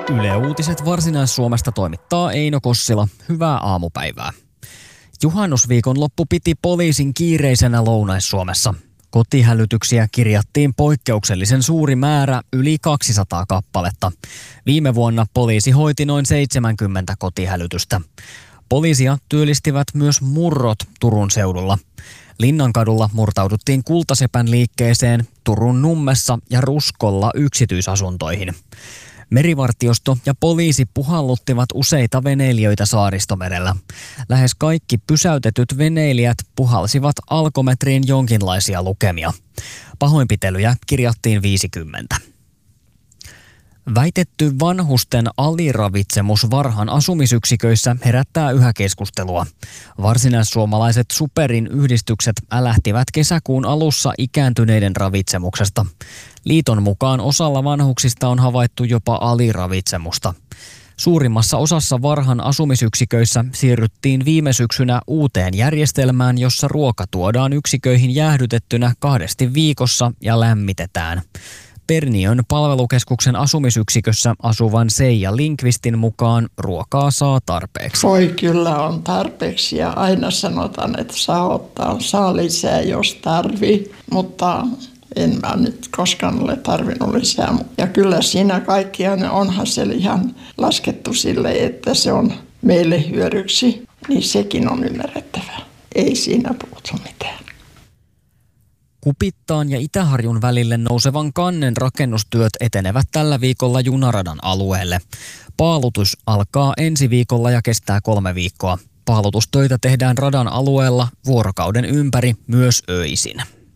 Yle Uutiset Varsinais-Suomesta toimittaa Eino Kossila. Hyvää aamupäivää. Juhannusviikon loppu piti poliisin kiireisenä Lounais-Suomessa. Kotihälytyksiä kirjattiin poikkeuksellisen suuri määrä, yli 200 kappaletta. Viime vuonna poliisi hoiti noin 70 kotihälytystä. Poliisia työllistivät myös murrot Turun seudulla. Linnankadulla murtauduttiin Kultasepän liikkeeseen, Turun Nummessa ja Ruskolla yksityisasuntoihin. Merivartiosto ja poliisi puhalluttivat useita veneilijöitä Saaristomerellä. Lähes kaikki pysäytetyt veneilijät puhalsivat alkometriin jonkinlaisia lukemia. Pahoinpitelyjä kirjattiin 50. Väitetty vanhusten aliravitsemus Varhan asumisyksiköissä herättää yhä keskustelua. Varsinaissuomalaiset Superin yhdistykset älähtivät kesäkuun alussa ikääntyneiden ravitsemuksesta. Liiton mukaan osalla vanhuksista on havaittu jopa aliravitsemusta. Suurimmassa osassa Varhan asumisyksiköissä siirryttiin viime syksynä uuteen järjestelmään, jossa ruoka tuodaan yksiköihin jäähdytettynä 2 viikossa ja lämmitetään. Perniön palvelukeskuksen asumisyksikössä asuvan Seija Linkvistin mukaan ruokaa saa tarpeeksi. Voi kyllä on tarpeeksi ja aina sanotaan, että saa lisää jos tarvii, mutta en mä nyt koskaan ole tarvinnut lisää. Ja kyllä siinä kaikkiaan onhan se ihan laskettu sille, että se on meille hyödyksi, niin sekin on ymmärrettävää. Ei siinä puutu mitään. Kupittaan ja Itäharjun välille nousevan kannen rakennustyöt etenevät tällä viikolla junaradan alueelle. Paalutus alkaa ensi viikolla ja kestää 3 viikkoa. Paalutustöitä tehdään radan alueella vuorokauden ympäri, myös öisin.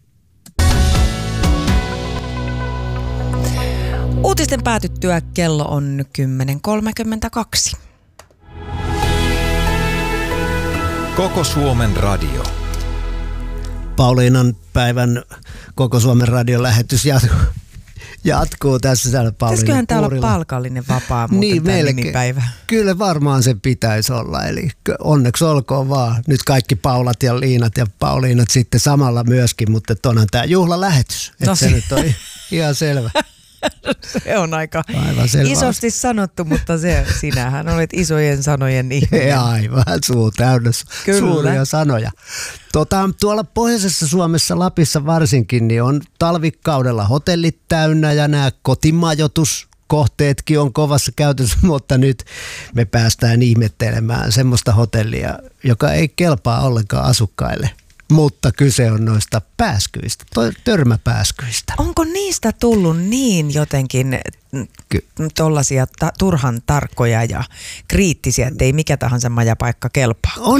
Uutisten päätyttyä kello on 10.32. Koko Suomen radio. Pauliinan päivän Koko Suomen radion lähetys jatkuu tässä täällä Pauliinan Pitäisiköhän täällä puurilla. Olla palkallinen vapaa muuten niin, tämä nimipäivä? Kyllä varmaan se pitäisi olla, eli onneksi olkoon vaan nyt kaikki Paulat ja Liinat ja Pauliinat sitten samalla myöskin, mutta onhan tämä juhlalähetys, että se nyt on ihan selvä. Se on aika selvä. Isosti sanottu, mutta sinähän olet isojen sanojen ihminen. Aivan, suu täynnä suuria sanoja. Tuolla pohjoisessa Suomessa, Lapissa varsinkin, niin on talvikaudella hotellit täynnä ja nämä kotimajoituskohteetkin on kovassa käytössä, mutta nyt me päästään ihmettelemään semmoista hotellia, joka ei kelpaa ollenkaan asukkaille. Mutta kyse on noista pääskyistä, törmäpääskyistä. Onko niistä tullut niin jotenkin tollaisia turhan tarkkoja ja kriittisiä, että ei mikä tahansa majapaikka kelpaa?